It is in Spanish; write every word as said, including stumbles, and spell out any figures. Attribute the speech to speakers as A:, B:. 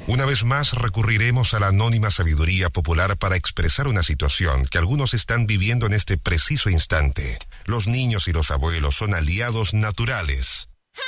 A: Una vez más recurriremos a la anónima sabiduría popular para expresar una situación que algunos están viviendo en este preciso instante. Los niños y los abuelos son aliados naturales.